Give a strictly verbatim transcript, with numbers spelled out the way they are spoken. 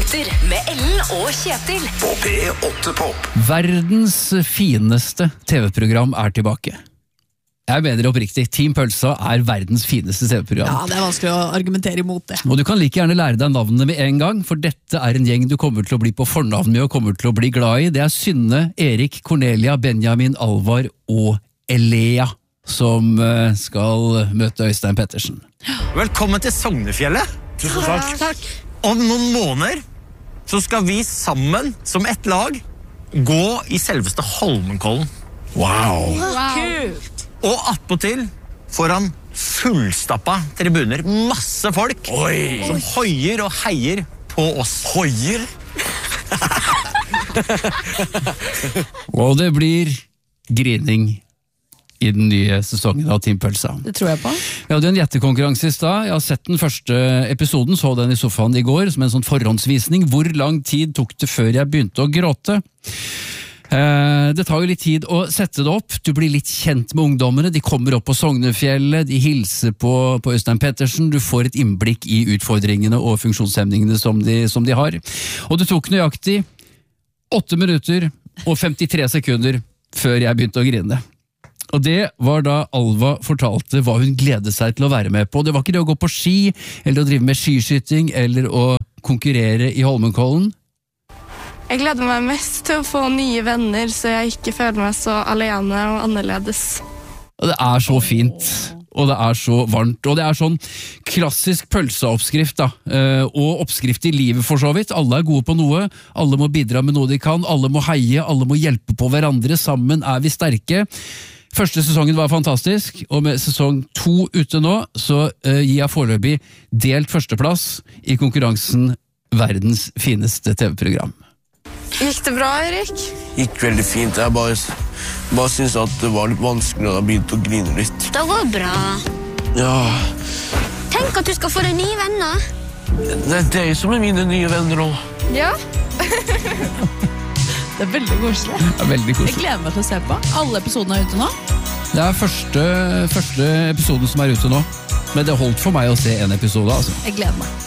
Høydepunkter med Ellen og Kjetil På P åtte Pop. Verdens fineste T V-program er tilbake. Jeg mener oppriktig, Team Pølsa er verdens fineste T V-program. Ja, det er vanskelig å argumentere imot det. Og du kan like gjerne lære deg navnene med en gang, for dette er en gjeng du kommer til å bli på fornavn med og kommer til å bli glad i. Det er Synne, Erik, Cornelia, Benjamin, Alvar og Elea som skal møte Øystein Pettersen. Velkommen til Sognefjellet. Tusen takk. Takk. Om noen måneder så skal vi sammen som ett lag gå i selveste Holmenkollen. Wow. Kult. Og attpåtil foran fullstappa tribuner. Masse folk Oi. som hoier og heier på oss. Hoier? Og det blir grining i den nye sesongen av Team Pølsa. Det tror jeg på. Vi hadde en gjettekonkurranse i stad. Jeg har sett den første episoden, så den i sofaen i går, som en sånn forhåndsvisning. Hvor lang tid tok det før jeg begynte å gråte? Eh, det tar jo litt tid å sette det opp. Du blir litt kjent med ungdommene. De kommer opp på Sognefjellet, de hilser på, på Øystein Pettersen. Du får et innblikk i utfordringene og funksjonshemningene som de, som de har. Og det tok nøyaktig åtte minutter og femtitre sekunder før jeg begynte å grine. Og det var da Alva fortalte hva hun gledet seg til å være med på. Det var ikke det å gå på ski, eller å drive med skiskyting, eller å konkurrere i Holmenkollen. Jeg gleder meg mest til å få nye venner, så jeg ikke føler meg så alene og annerledes. Og det er så fint, og det er så varmt, og det er sånn klassisk pølseoppskrift da, og oppskrift i livet for så vidt. Alle er gode på noe, alle må bidra med noe de kan, alle må heie, alle må hjelpe på hverandre, sammen er vi sterke. Første sesongen var fantastisk, og med sesong to ute nå, så uh, gir jeg foreløpig delt førsteplass i konkurransen Verdens fineste T V-program. Gikk det bra, Erik? Gikk veldig fint. Jeg bare, bare synes at det var litt vanskelig da jeg begynte å grine litt. Det går bra. Ja, Tenk at du skal få deg nye venner. det er deg som er mine nye venner også. Ja. Det er veldig koselig. Det er veldig Jeg koselig. gleder meg til å se på. Alle episodene er ute nå. Det er første, første episoden som er ute nå, men det holdt for meg å se en episode, altså. Jeg gleder meg.